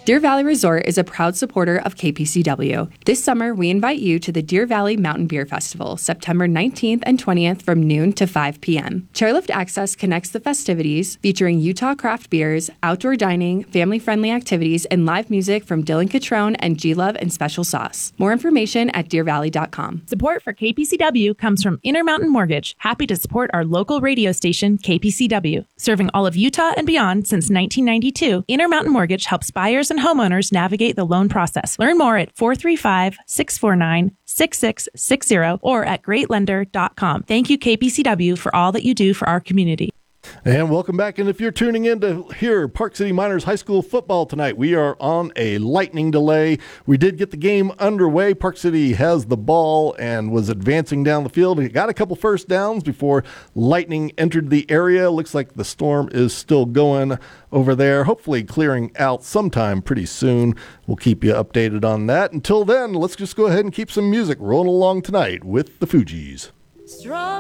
Deer Valley Resort is a proud supporter of KPCW. This summer, we invite you to the Deer Valley Mountain Beer Festival, September 19th and 20th from noon to 5 p.m. Chairlift Access connects the festivities, featuring Utah craft beers, outdoor dining, family-friendly activities, and live music from Dylan Catrone and G-Love and Special Sauce. More information at deervalley.com. Support for KPCW comes from Intermountain Mortgage, happy to support our local radio station, KPCW. Serving all of Utah and beyond since 1992, Intermountain Mortgage helps buyers and homeowners navigate the loan process. Learn more at 435-649-6660 or at greatlender.com. Thank you, KPCW, for all that you do for our community. And welcome back. And if you're tuning in to hear Park City Miners High School football tonight, we are on a lightning delay. We did get the game underway. Park City has the ball and was advancing down the field. It got a couple first downs before lightning entered the area. Looks like the storm is still going over there, hopefully clearing out sometime pretty soon. We'll keep you updated on that. Until then, let's just go ahead and keep some music rolling along tonight with the Fugees. Strong